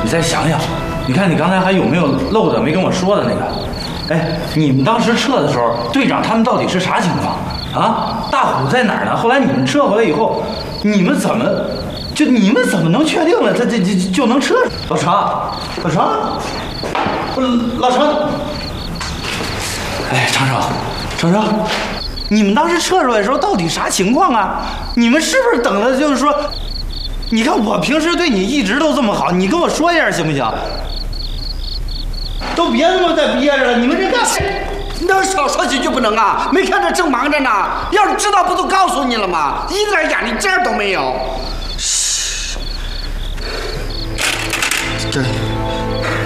你再想想，你看你刚才还有没有漏的没跟我说的那个？哎，你们当时撤的时候，队长他们到底是啥情况啊？大虎在哪儿呢？后来你们撤回来以后，你们怎么能确定了他就能撤？老程，老程，哎，程，你们当时撤出来的时候到底啥情况啊？你们是不是等了？就是说，你看我平时对你一直都这么好，你跟我说一下行不行？都别他妈再憋着了，你们这干啥？ 能少说几句不能啊？没看着正忙着呢，要是知道不都告诉你了吗？一点眼力劲儿都没有。